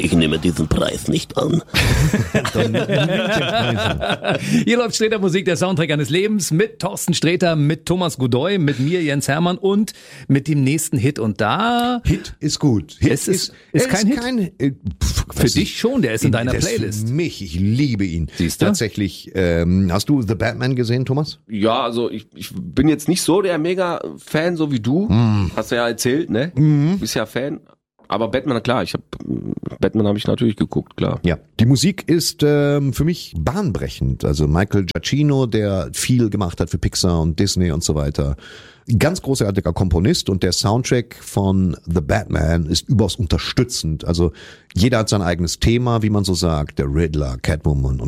Ich nehme diesen Preis nicht an. Hier läuft Sträter Musik, der Soundtrack eines Lebens, mit Thorsten Sträter, mit Thomas Godoy, mit mir, Jens Hermann und mit dem nächsten Hit. Und da... Hit ist gut. Hit ist kein Hit? Für dich schon, der ist in deiner Playlist. Für mich, ich liebe ihn. Siehst du? Tatsächlich, hast du The Batman gesehen, Thomas? Ja, also ich bin jetzt nicht so der Mega-Fan, so wie du. Hast du ja erzählt, ne? Bist ja Fan. Aber Batman, klar, Batman habe ich natürlich geguckt, klar. Ja, die Musik ist für mich bahnbrechend. Also Michael Giacchino, der viel gemacht hat für Pixar und Disney und so weiter. Ganz großartiger Komponist und der Soundtrack von The Batman ist überaus unterstützend. Also jeder hat sein eigenes Thema, wie man so sagt. Der Riddler, Catwoman und